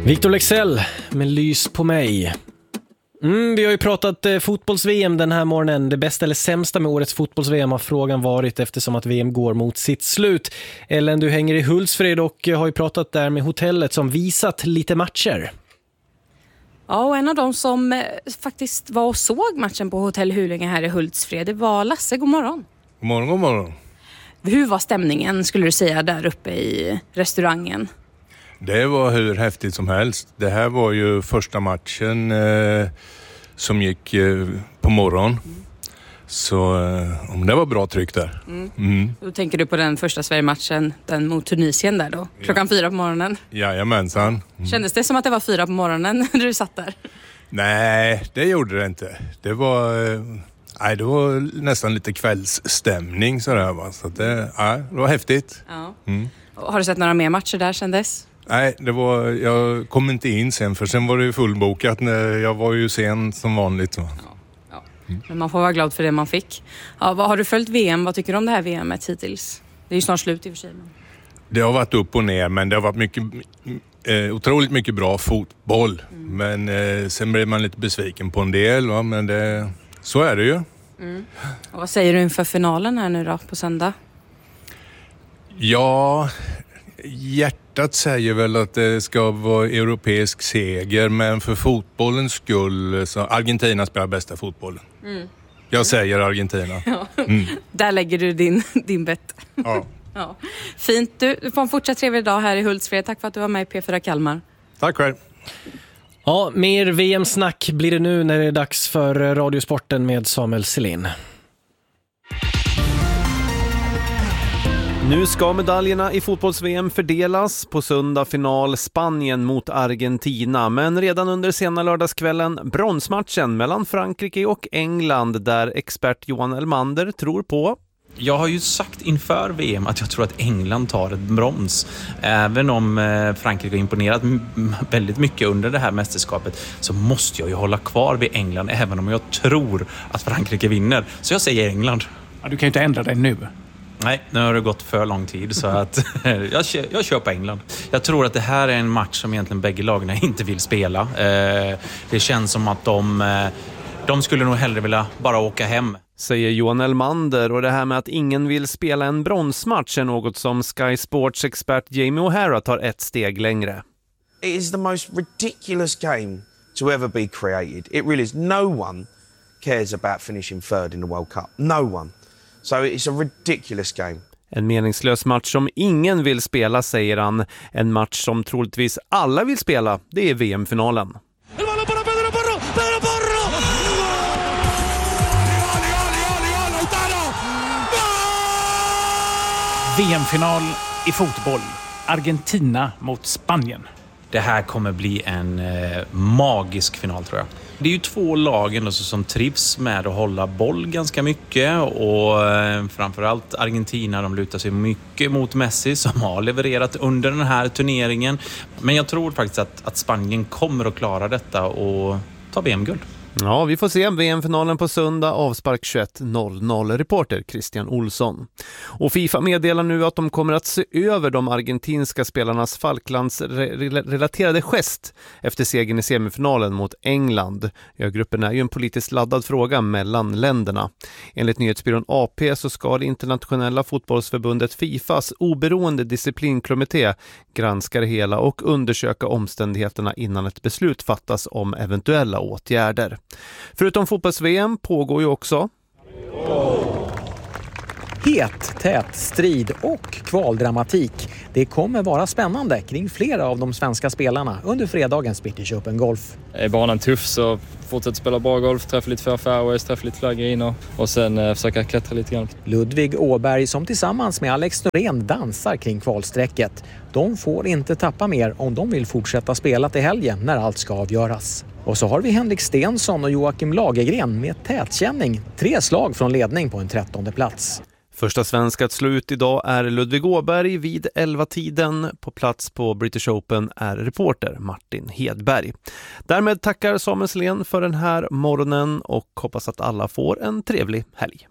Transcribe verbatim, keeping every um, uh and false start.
Victor Leksell med Lys på mig. Mm, vi har ju pratat eh, fotbolls-V M den här morgonen. Det bästa eller sämsta med årets fotbolls-V M har frågan varit eftersom att V M går mot sitt slut. Ellen, du hänger i Hultsfred och har ju pratat där med hotellet som visat lite matcher. Ja, och en av dem som eh, faktiskt var och såg matchen på Hotell Hulinge här i Hultsfred, det var Lasse. God morgon. God morgon, god morgon. Hur var stämningen, skulle du säga, där uppe i restaurangen? Det var hur häftigt som helst. Det här var ju första matchen eh, som gick eh, på morgon. Mm. Så eh, det var bra tryck där. Mm. Mm. Då tänker du på den första Sverige-matchen, den mot Tunisien där då? Klockan ja. fyra på morgonen. Jajamensan. Mm. Kändes det som att det var fyra på morgonen när du satt där? Nej, det gjorde det inte. Det var... Eh, nej, det var nästan lite kvällsstämning sådär, va? Så det, ja, det var häftigt. Ja. Mm. Har du sett några mer matcher där sedan dess? Nej, det var, jag kom inte in sen, för sen var det ju fullbokat. När jag var ju sen som vanligt. Så. Ja, ja. Mm. Men man får vara glad för det man fick. Ja, vad, har du följt V M? Vad tycker du om det här V M:et hittills? Det är ju snart slut i och för sig. Men... Det har varit upp och ner, men det har varit mycket, eh, otroligt mycket bra fotboll. Mm. Men eh, sen blev man lite besviken på en del, va? Men det, så är det ju. Mm. Och vad säger du inför finalen här nu då, på söndag? Ja... Hjärtat säger väl att det ska vara europeisk seger, men för fotbollens skull så Argentina spelar bästa fotbollen. Mm. Jag säger Argentina. Ja. Mm. Där lägger du din, din bett. Ja. Ja. Fint. Du, du får en fortsatt trevlig dag här i Hultsfred. Tack för att du var med i P fyra Kalmar. Tack själv. Ja, mer V M-snack blir det nu när det är dags för Radiosporten med Samuel Selin. Nu ska medaljerna i fotbolls-V M fördelas. På söndag final Spanien mot Argentina. Men redan under sena lördagskvällen bronsmatchen mellan Frankrike och England, där expert Johan Elmander tror på. Jag har ju sagt inför V M att jag tror att England tar ett brons. Även om Frankrike har imponerat väldigt mycket under det här mästerskapet, så måste jag ju hålla kvar vid England, även om jag tror att Frankrike vinner. Så jag säger England. Ja, du kan ju inte ändra dig nu. Nej, nu har det gått för lång tid, så att jag, jag kör på England. Jag tror att det här är en match som egentligen bägge lagarna inte vill spela. Eh, det känns som att de, eh, de skulle nog hellre vilja bara åka hem. Säger Johan Elmander, och det här med att ingen vill spela en bronsmatch är något som Sky Sports expert Jamie O'Hara tar ett steg längre. It is the most ridiculous game to ever be created. It really is. No one cares about finishing third in the World Cup. No one. So it's a ridiculous game. En meningslös match som ingen vill spela, säger han. En match som troligtvis alla vill spela, det är V M-finalen. V M-final i fotboll. Argentina mot Spanien. Det här kommer bli en eh, magisk final, tror jag. Det är ju två lagen alltså, som trivs med att hålla boll ganska mycket, och eh, framförallt Argentina, de lutar sig mycket mot Messi som har levererat under den här turneringen. Men jag tror faktiskt att, att Spanien kommer att klara detta och ta V M-guld. Ja, vi får se V M-finalen på söndag, avspark tjugoett noll noll. Reporter Christian Olsson. Och FIFA meddelar nu att de kommer att se över de argentinska spelarnas Falklands-relaterade gest efter segern i semifinalen mot England. Ögruppen är ju en politiskt laddad fråga mellan länderna. Enligt nyhetsbyrån A P så ska det internationella fotbollsförbundet FIFAs oberoende disciplinkommitté granska det hela och undersöka omständigheterna innan ett beslut fattas om eventuella åtgärder. Förutom fotbolls-V M pågår ju också het, tät, strid och kvaldramatik. Det kommer vara spännande kring flera av de svenska spelarna under fredagens British Open Golf. Är banan tuff så fortsätter spela bra golf, träffa lite för fairways, träffa lite fler greener och sen eh, försöka klättra lite grann. Ludvig Åberg som tillsammans med Alex Norén dansar kring kvalsträcket. De får inte tappa mer om de vill fortsätta spela till helgen när allt ska avgöras. Och så har vi Henrik Stensson och Joakim Lagergren med tätkänning. Tre slag från ledning på en trettonde plats. Första svensk att slå ut idag är Ludvig Åberg vid elva-tiden. På plats på British Open är reporter Martin Hedberg. Därmed tackar Samuel Selin för den här morgonen och hoppas att alla får en trevlig helg.